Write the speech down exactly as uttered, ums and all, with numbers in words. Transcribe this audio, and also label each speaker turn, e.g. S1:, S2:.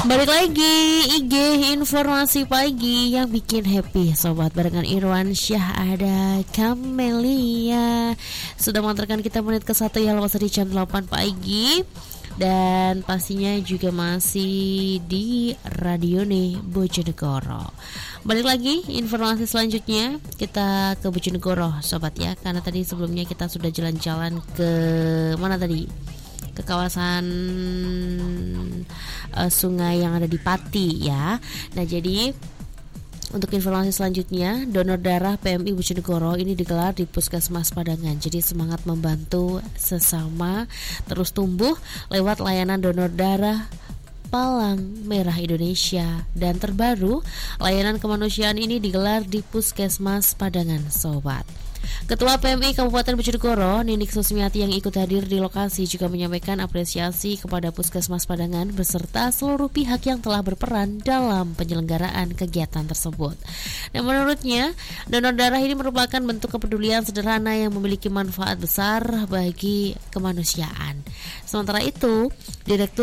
S1: Balik lagi I G informasi pagi yang bikin happy sobat, barengan Irwan Syah, ada Camelia. Sudah mengantarkan kita menit ke satu ya, lepas di jam delapan pagi. Dan pastinya juga masih di radio nih Bojonegoro. Balik lagi informasi selanjutnya, kita ke Bojonegoro sobat ya. Karena tadi sebelumnya kita sudah jalan-jalan ke mana tadi? Ke kawasan uh, sungai yang ada di Pati ya. Nah jadi untuk informasi selanjutnya, donor darah P M I Bojonegoro ini digelar di Puskesmas Padangan. Jadi semangat membantu sesama terus tumbuh lewat layanan donor darah Palang Merah Indonesia. Dan terbaru, layanan kemanusiaan ini digelar di Puskesmas Padangan sobat. Ketua P M I Kabupaten Bojonegoro, Ninik Susmiati, yang ikut hadir di lokasi juga menyampaikan apresiasi kepada Puskesmas Padangan beserta seluruh pihak yang telah berperan dalam penyelenggaraan kegiatan tersebut. Dan menurutnya, donor darah ini merupakan bentuk kepedulian sederhana yang memiliki manfaat besar bagi kemanusiaan. Sementara itu, Direktur